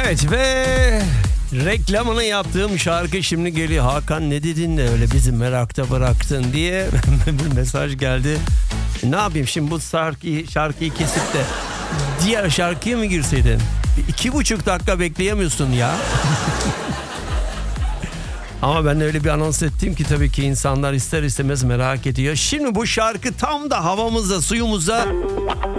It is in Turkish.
Evet ve reklamını yaptığım şarkı şimdi geliyor. Hakan ne dedin de öyle bizi merakta bıraktın diye bir mesaj geldi. Ne yapayım şimdi bu şarkıyı kesip de diğer şarkıya mı girseydin? 2,5 dakika bekleyemiyorsun ya. Ama ben öyle bir anons ettim ki tabii ki insanlar ister istemez merak ediyor. Şimdi bu şarkı tam da havamıza, suyumuza